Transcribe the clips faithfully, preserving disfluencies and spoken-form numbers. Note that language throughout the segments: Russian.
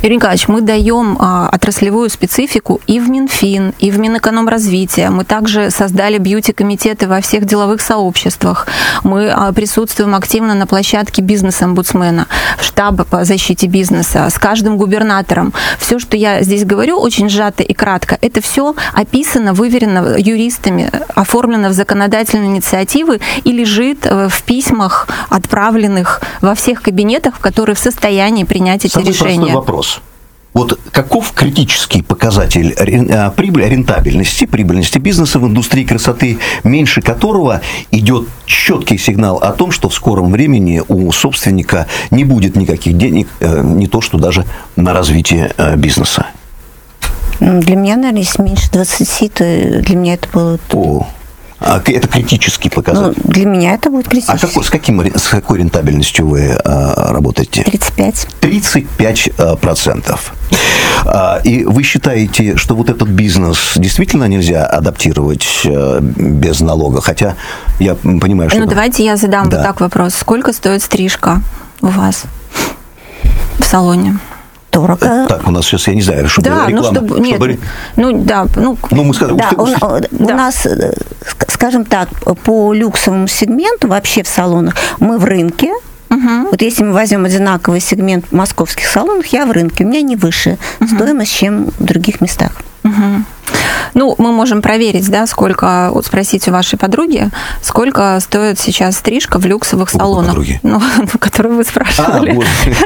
Юрий Николаевич, мы даем а, отраслевую специфику и в Минфин, и в Минэкономразвитие. Мы также создали бьюти-комитеты во всех деловых сообществах. Мы а, присутствуем активно на площадке бизнес-омбудсмена, штаба по защите бизнеса, с каждым губернатором. Все, что я здесь говорю, очень сжато и кратко, это все описано, выверено юристами, оформлено в законодательные инициативы и лежит в письмах, отправленных во всех кабинетах, которые в состоянии принять эти Самый решения. Простой вопрос. Вот каков критический показатель прибыли, рентабельности, прибыльности бизнеса в индустрии красоты, меньше которого идет четкий сигнал о том, что в скором времени у собственника не будет никаких денег, не то что даже на развитие бизнеса? Для меня, наверное, если меньше двадцати, то для меня это было... О. Это критический показатель. Ну, для меня это будет критический. А какой, с, каким, с какой рентабельностью вы а, работаете? тридцать пять. тридцать пять процентов. А, и вы считаете, что вот этот бизнес действительно нельзя адаптировать а, без налога? Хотя я понимаю, что... Ну, давайте я задам да. вот так вопрос. Сколько стоит стрижка у вас в салоне? Дорого. Так, у нас сейчас, я не знаю, чтобы да, реклама... Ну, чтобы, нет, чтобы... ну, да, ну... Ну, мы скажем... Да, что... у, да. у нас, скажем так, по люксовому сегменту вообще в салонах мы в рынке. Угу. Вот если мы возьмем одинаковый сегмент в московских салонах, я в рынке, у меня не выше угу. стоимость, чем в других местах. Угу. Ну, мы можем проверить, да, сколько, вот спросить у вашей подруги, сколько стоит сейчас стрижка в люксовых у салонах, ну, которую вы спрашивали.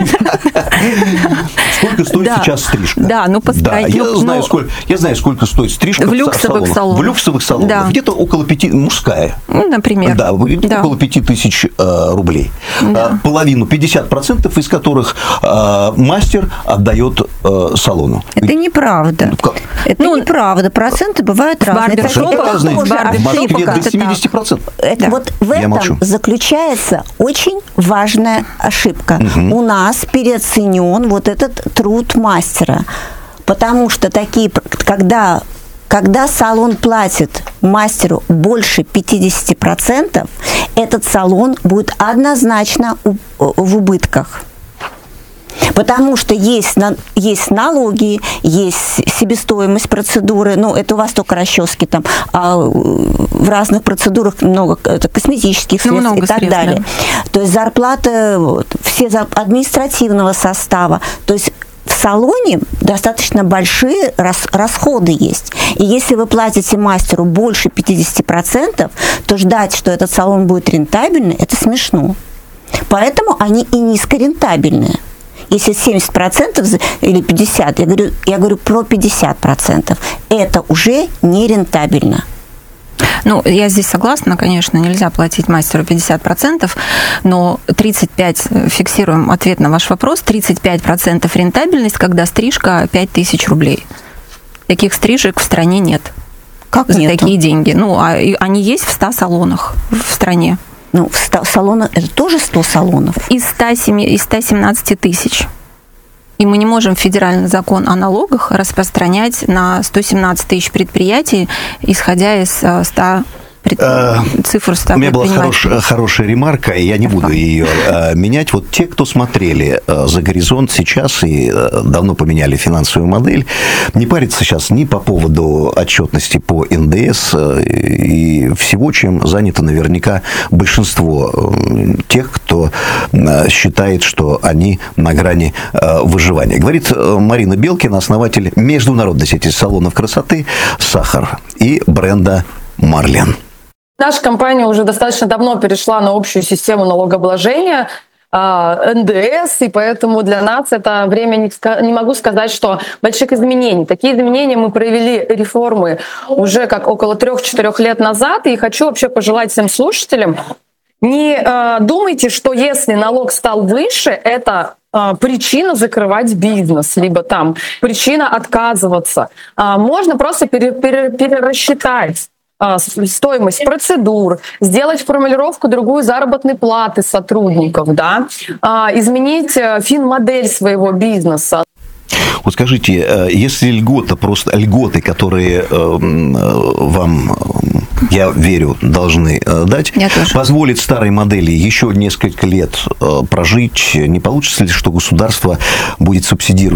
А, сколько стоит да. сейчас стрижка? Да, ну, по да, я, ну, знаю, сколько, я знаю, сколько стоит стрижка в в люксовых салонах. салонах. В люксовых салонах. Да. Где-то около пяти, мужская. Ну, например. Да, да. около пяти тысяч э, рублей. Да. Половину, пятьдесят процентов из которых э, мастер отдает э, салону. Это неправда. Как? Это ну, неправда. Проценты бывают разные. Это разные. В Москве до семидесяти процентов. Это, да. Вот в Я этом молчу. заключается очень важная ошибка. Угу. У нас переоценен вот этот труд мастера. Потому что такие, когда, когда салон платит мастеру больше пятидесяти процентов, этот салон будет однозначно в убытках. Потому что есть, есть налоги, есть себестоимость процедуры, ну, это у вас только расчески там, а в разных процедурах много косметических средств ну, и так средств, далее. Да. То есть зарплата вот, все административного состава, то есть в салоне достаточно большие рас, расходы есть. И если вы платите мастеру больше пятидесяти процентов, то ждать, что этот салон будет рентабельный, это смешно. Поэтому они и низкорентабельные. Если семьдесят процентов или пятьдесят процентов, я говорю, я говорю про пятьдесят процентов, это уже нерентабельно. Ну, я здесь согласна, конечно, нельзя платить мастеру пятьдесят процентов, но тридцать пять процентов, фиксируем ответ на ваш вопрос, тридцать пять процентов рентабельность, когда стрижка пять тысяч рублей. Таких стрижек в стране нет. Как за нету? Такие деньги. Ну, а они есть в ста салонах в стране. Ну, в салонах, это тоже сто салонов? Из ста семнадцати тысяч. И мы не можем федеральный закон о налогах распространять на сто семнадцать тысяч предприятий, исходя из ста пред... цифр ста. У меня была хорош, хорошая ремарка, и я не буду ее а, менять. Вот те, кто смотрели а, «За горизонт» сейчас и а, давно поменяли финансовую модель, не парятся сейчас ни по поводу отчетности по эн дэ эс а, и всего, чем занято наверняка большинство а, тех, кто а, считает, что они на грани а, выживания. Говорит а, Марина Белкина, основатель международной сети салонов красоты «Сахар» и бренда «Марлен». Наша компания уже достаточно давно перешла на общую систему налогообложения, эн дэ эс, и поэтому для нас это время, не могу сказать, что больших изменений. Такие изменения мы провели реформы уже как около трех-четырех лет назад, и хочу вообще пожелать всем слушателям, не э, думайте, что если налог стал выше, это э, причина закрывать бизнес, либо там причина отказываться. Э, можно просто пере, пере, перерасчитать стоимость процедур, сделать формулировку другую заработной платы сотрудников, да, изменить финмодель своего бизнеса. Вот скажите, если льгота, просто льготы, которые вам, я верю, должны дать, позволит старой модели еще несколько лет прожить, не получится ли, что государство будет субсидировать